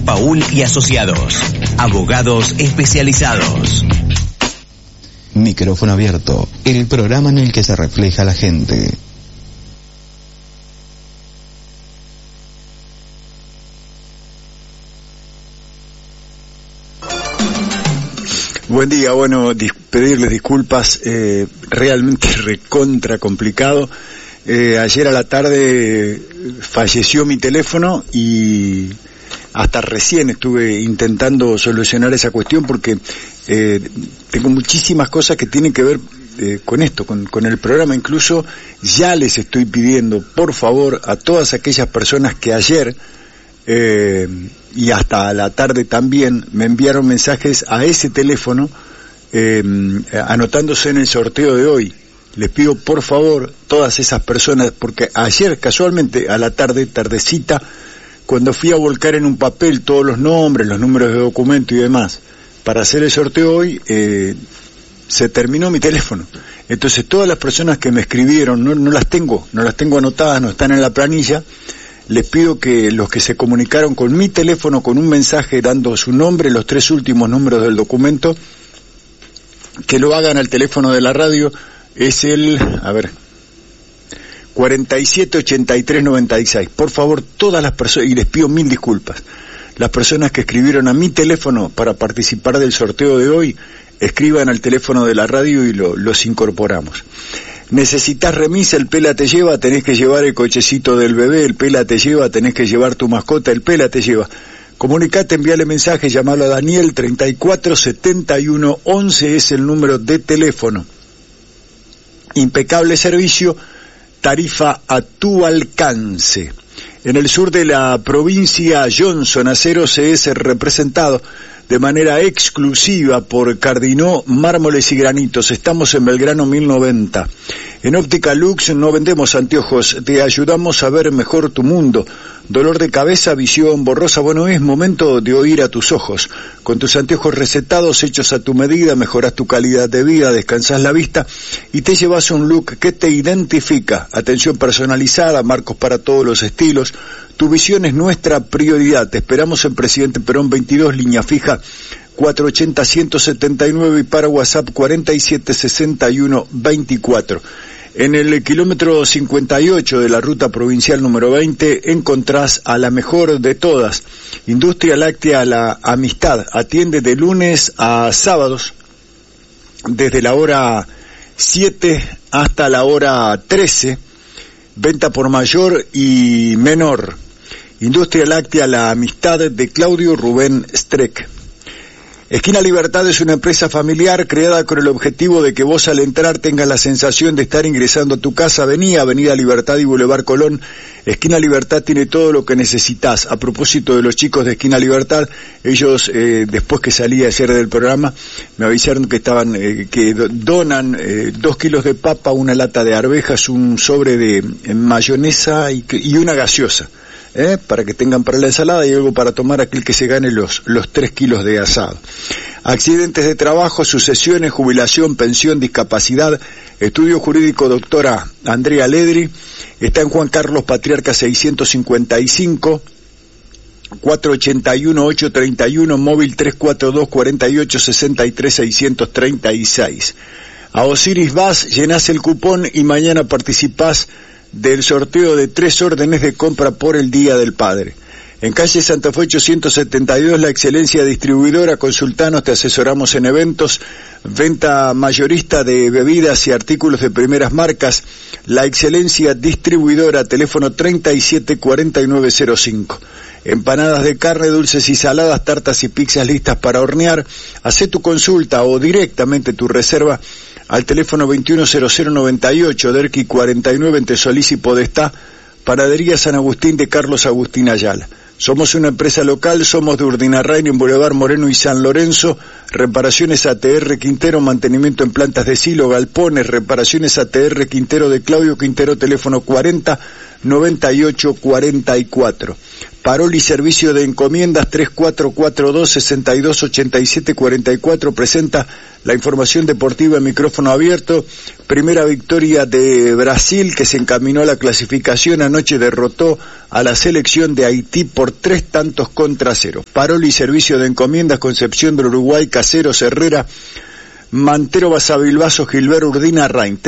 Paul y Asociados, abogados especializados. Micrófono abierto, el programa en el que se refleja la gente. Buen día, bueno, pedirles disculpas, realmente recontra complicado. Ayer a la tarde falleció mi teléfono y hasta recién estuve intentando solucionar esa cuestión porque tengo muchísimas cosas que tienen que ver con esto, con el programa. Incluso ya les estoy pidiendo, por favor, a todas aquellas personas que ayer y hasta a la tarde también me enviaron mensajes a ese teléfono anotándose en el sorteo de hoy. Les pido por favor todas esas personas, porque ayer casualmente a la tardecita, cuando fui a volcar en un papel todos los nombres, los números de documento y demás para hacer el sorteo hoy, se terminó mi teléfono. Entonces todas las personas que me escribieron no las tengo anotadas, no están en la planilla. Les pido que los que se comunicaron con mi teléfono con un mensaje dando su nombre, los 3 últimos números del documento, que lo hagan al teléfono de la radio. Es el, 478396. Por favor, todas las personas, y les pido 1000 disculpas, las personas que escribieron a mi teléfono para participar del sorteo de hoy, escriban al teléfono de la radio y los incorporamos. Necesitas remisa, el Pela te lleva, tenés que llevar el cochecito del bebé, el Pela te lleva, tenés que llevar tu mascota, el Pela te lleva. Comunicate, envíale mensaje, llamalo a Daniel, 347111 es el número de teléfono. Impecable servicio, tarifa a tu alcance. En el sur de la provincia, Johnson Aceros es representado de manera exclusiva por Cardinó Mármoles y Granitos. Estamos en Belgrano 1090. En Óptica Lux no vendemos anteojos, te ayudamos a ver mejor tu mundo. Dolor de cabeza, visión borrosa, bueno, es momento de oír a tus ojos. Con tus anteojos recetados, hechos a tu medida, mejorás tu calidad de vida, descansás la vista y te llevas un look que te identifica. Atención personalizada, marcos para todos los estilos. Tu visión es nuestra prioridad. Te esperamos en Presidente Perón 22, línea fija 480-179 y para WhatsApp 476124. En el kilómetro 58 de la ruta provincial número 20 encontrás a la mejor de todas, Industria Láctea La Amistad. Atiende de lunes a sábados desde la hora 7 hasta la hora 13, venta por mayor y menor. Industria Láctea La Amistad de Claudio Rubén Streck. Esquina Libertad es una empresa familiar creada con el objetivo de que vos al entrar tengas la sensación de estar ingresando a tu casa. Avenida Libertad y Boulevard Colón. Esquina Libertad tiene todo lo que necesitas. A propósito de los chicos de Esquina Libertad, ellos después que salí ayer del programa me avisaron que que donan 2 kilos de papa, una lata de arvejas, un sobre de mayonesa y una gaseosa. Para que tengan para la ensalada y algo para tomar aquel que se gane los 3 kilos de asado. Accidentes de trabajo, sucesiones, jubilación, pensión, discapacidad, estudio jurídico doctora Andrea Ledri, está en Juan Carlos Patriarca 655, 481-831, móvil 342-4863-636. A Osiris vas, llenás el cupón y mañana participás del sorteo de 3 órdenes de compra por el Día del Padre. En calle Santa Fe 872, La Excelencia Distribuidora, consultanos, te asesoramos en eventos, venta mayorista de bebidas y artículos de primeras marcas. La Excelencia Distribuidora, teléfono 374905. Empanadas de carne, dulces y saladas, tartas y pizzas listas para hornear. Hacé tu consulta o directamente tu reserva al teléfono 210098, Derqui 49, entre Solís y Podestá, Panadería San Agustín de Carlos Agustín Ayala. Somos una empresa local, somos de Urdinarrain en Boulevard Moreno y San Lorenzo. Reparaciones ATR Quintero, mantenimiento en plantas de silo, galpones. Reparaciones ATR Quintero de Claudio Quintero, teléfono 409844. Paroli Servicio de Encomiendas 3442-628744 presenta la información deportiva en micrófono abierto. Primera victoria de Brasil, que se encaminó a la clasificación. Anoche derrotó a la selección de Haití por 3-0. Paroli Servicio de Encomiendas, Concepción del Uruguay, Caseros, Herrera, Mantero, Basavilbaso, Gilbert, Urdina, Rain,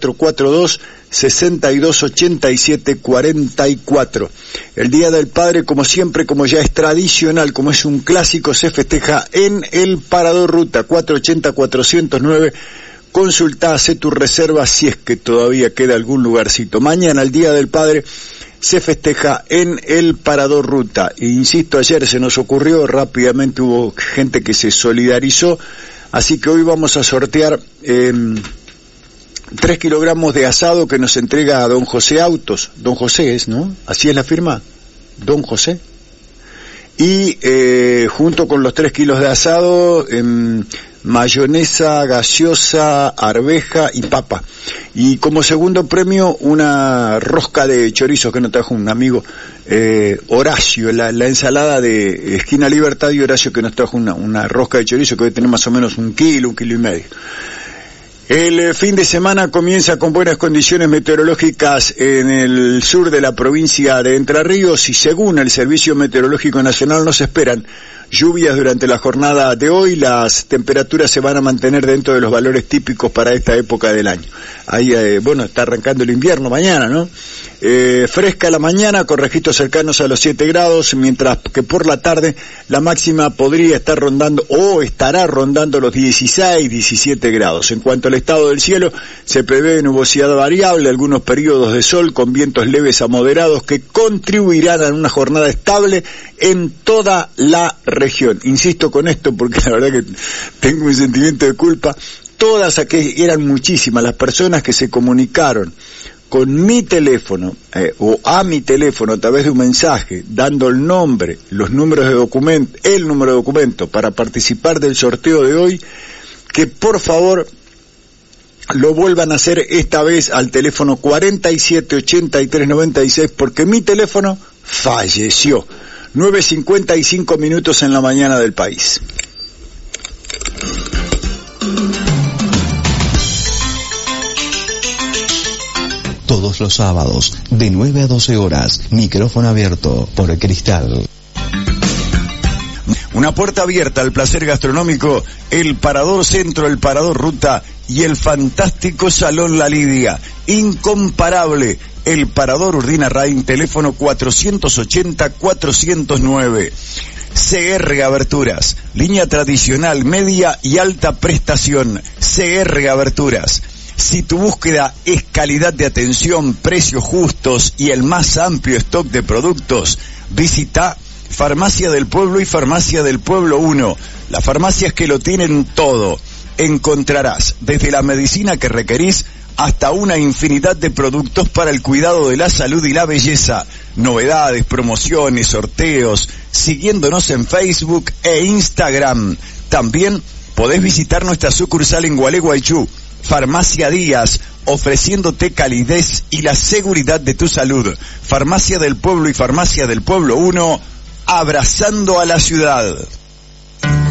3442-628744. El Día del Padre, como siempre, como ya es tradicional, como es un clásico, se festeja en el Parador Ruta 480-409. Consultá, hace tu reserva si es que todavía queda algún lugarcito. Mañana, el Día del Padre, se festeja en el Parador Ruta. E insisto, ayer se nos ocurrió, rápidamente hubo gente que se solidarizó. Así que hoy vamos a sortear 3 kilogramos de asado que nos entrega Don José Autos. Don José es, ¿no? Así es la firma. Don José. Y junto con los 3 kilos de asado, mayonesa, gaseosa, arveja y papa. Y como segundo premio, una rosca de chorizo que nos trajo un amigo, Horacio, la ensalada de Esquina Libertad y Horacio, que nos trajo una rosca de chorizo que hoy tiene más o menos 1 kilo y medio. El fin de semana comienza con buenas condiciones meteorológicas en el sur de la provincia de Entre Ríos y según el Servicio Meteorológico Nacional nos esperan lluvias durante la jornada de hoy. Las temperaturas se van a mantener dentro de los valores típicos para esta época del año. Ahí, está arrancando el invierno mañana, ¿no? Fresca la mañana con registros cercanos a los 7 grados, mientras que por la tarde la máxima podría estar rondando o estará rondando los 16, 17 grados. En cuanto al estado del cielo, se prevé nubosidad variable, algunos periodos de sol con vientos leves a moderados que contribuirán a una jornada estable en toda la región. Insisto con esto porque la verdad que tengo un sentimiento de culpa. Todas aquellas, eran muchísimas las personas que se comunicaron con mi teléfono o a mi teléfono a través de un mensaje dando el nombre, los números de documento, el número de documento para participar del sorteo de hoy, que por favor lo vuelvan a hacer esta vez al teléfono 478396 porque mi teléfono falleció. 9:55 minutos en la mañana del país. Todos los sábados, de 9 a 12 horas, micrófono abierto por Cristal. Una puerta abierta al placer gastronómico, el Parador Centro, el Parador Ruta y el fantástico Salón La Lidia. Incomparable, el Parador Urdina Rain, teléfono 480-409. CR Aberturas, línea tradicional, media y alta prestación. CR Aberturas. Si tu búsqueda es calidad de atención, precios justos y el más amplio stock de productos, visita Farmacia del Pueblo y Farmacia del Pueblo 1. Las farmacias que lo tienen todo. Encontrarás desde la medicina que requerís hasta una infinidad de productos para el cuidado de la salud y la belleza. Novedades, promociones, sorteos, siguiéndonos en Facebook e Instagram. También podés visitar nuestra sucursal en Gualeguaychú, Farmacia Díaz, ofreciéndote calidez y la seguridad de tu salud. Farmacia del Pueblo y Farmacia del Pueblo 1, abrazando a la ciudad.